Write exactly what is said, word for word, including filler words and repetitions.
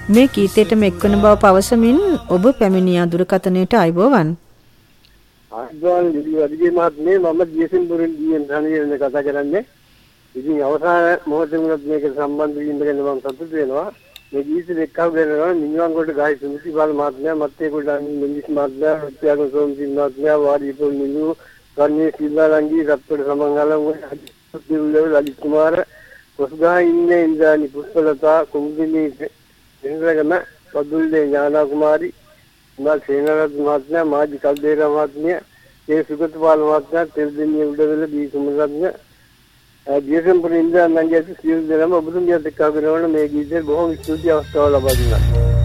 මේ ගීතයටම එක්වන බව පවසමින් ඔබ පැමිණියා දුරකථනයට ආයුබෝවන්. ආයුබෝවන් විජේ මහත්මිය මම ජීසන්පුරින් ජීෙන් ධනියෙන් කතා කරන්නේ. ඉතින් අවසාන මොහොතේ මුලත් මේක සම්බන්ධ වීම ගැන මම සතුටු වෙනවා. මේ ගීත එක්කව ගන්නවා මිනිවංගොඩ ගායි සුනිති බාල මහත්මයා මත්තේ කොටානි මිනිස් මහත්මයා ත්‍යාග සෝමසිංහ මහත්මයා වාඩිපොල් මිනු කන්නේ සිල්ලාලංගී රත්පඩ සමංගලම් දෙවිලව ලලිත් කුමාර කොස්ගා ඉන්නේ ඉන්ද්‍රානි පුෂ්පලතා කුමුදිනී ඉන්ද්‍රගම පදුල්ලේ ඥානා කුමාරි මල් සේනරත් මහත්මයා මාජි කල්දේරා මහත්මයා ඒ සුගතපාල මහත්මයා තෙල්දිනිය උඩවැල බී කුමරත්න ජීසන්පුර ඉන්ද්‍රා නංගියත් සියලු දෙනාම ඔබතුමියත් එක්ක කරන මේ ගීතේ බොහොම ස්තුතියි අවස්ථාව ලබා දුන්නා.